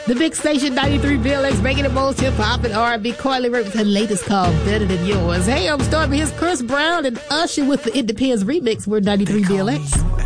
The big station 93 BLX, making the most hip hop and R&B. Carly Rae with her latest called Better Than Yours. Hey, I'm starting. Here's Chris Brown and Usher with the It Depends remix. We're 93 BLX.